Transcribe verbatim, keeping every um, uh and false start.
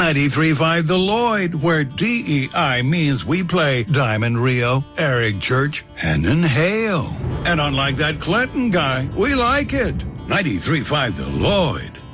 ninety-three point five The Lloyd, where D E I means we play Diamond Rio, Eric Church, and Hale. And unlike that Clinton guy, we like it. ninety-three point five The Lloyd.